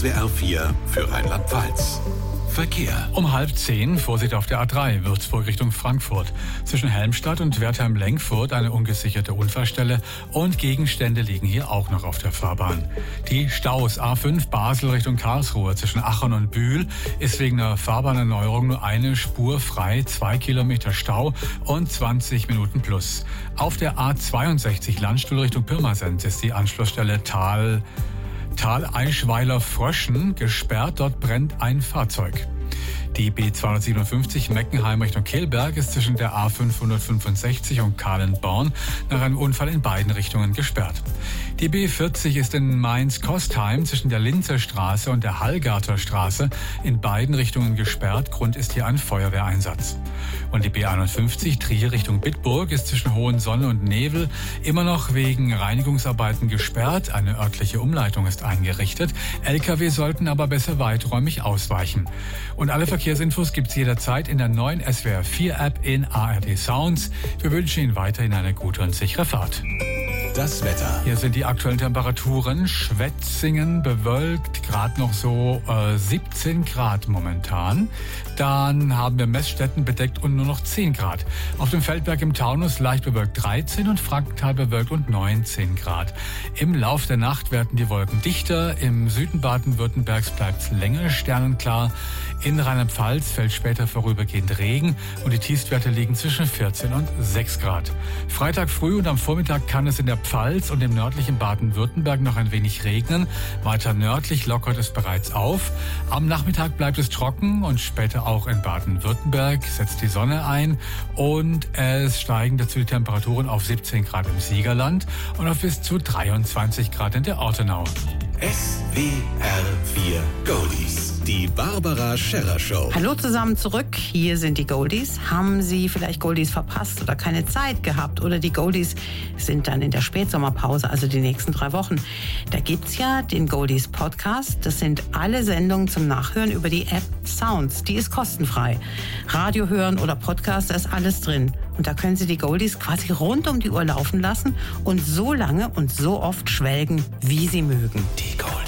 SWR 4 für Rheinland-Pfalz. Verkehr. Um 9:30 Vorsicht auf der A3, Würzburg Richtung Frankfurt. Zwischen Helmstadt und Wertheim-Lenkfurt eine ungesicherte Unfallstelle und Gegenstände liegen hier auch noch auf der Fahrbahn. Die Staus A5 Basel Richtung Karlsruhe zwischen Aachen und Bühl ist wegen einer Fahrbahnerneuerung nur eine Spur frei, 2 Kilometer Stau und 20 Minuten plus. Auf der A62 Landstuhl Richtung Pirmasens ist die Anschlussstelle Tal Eichweiler-Fröschen gesperrt, dort brennt ein Fahrzeug. Die B257 Meckenheim Richtung Kehlberg ist zwischen der A565 und Kahlenborn nach einem Unfall in beiden Richtungen gesperrt. Die B40 ist in Mainz-Kostheim zwischen der Linzer Straße und der Hallgarter Straße in beiden Richtungen gesperrt. Grund ist hier ein Feuerwehreinsatz. Und die B51 Trier Richtung Bitburg ist zwischen Hohensonne und Nevel immer noch wegen Reinigungsarbeiten gesperrt. Eine örtliche Umleitung ist eingerichtet. Lkw sollten aber besser weiträumig ausweichen. Und alle Verkehrsinfos gibt's jederzeit in der neuen SWR 4 App in ARD Sounds. Wir wünschen Ihnen weiterhin eine gute und sichere Fahrt. Das Wetter. Hier sind die aktuellen Temperaturen. Schwetzingen bewölkt, gerade noch so 17 Grad momentan. Dann haben wir Messstätten bedeckt und nur noch 10 Grad. Auf dem Feldberg im Taunus leicht bewölkt 13 und Frankenthal bewölkt und 19 Grad. Im Lauf der Nacht werden die Wolken dichter. Im Süden Baden-Württembergs bleibt es länger sternenklar. In Rheinland-Pfalz fällt später vorübergehend Regen und die Tiefstwerte liegen zwischen 14 und 6 Grad. Freitag früh und am Vormittag kann es in der Pfalz und im nördlichen Baden-Württemberg noch ein wenig regnen. Weiter nördlich lockert es bereits auf. Am Nachmittag bleibt es trocken und später auch in Baden-Württemberg setzt die Sonne ein und es steigen dazu die Temperaturen auf 17 Grad im Siegerland und auf bis zu 23 Grad in der Ortenau. SWR 4 Goldies. Die Barbara Scherrer Show. Hallo zusammen zurück, hier sind die Goldies. Haben Sie vielleicht Goldies verpasst oder keine Zeit gehabt? Oder die Goldies sind dann in der Spätsommerpause, also die nächsten 3 Wochen. Da gibt's ja den Goldies Podcast. Das sind alle Sendungen zum Nachhören über die App Sounds. Die ist kostenfrei. Radio hören oder Podcast, da ist alles drin. Und da können Sie die Goldies quasi rund um die Uhr laufen lassen und so lange und so oft schwelgen, wie Sie mögen. Die Goldies.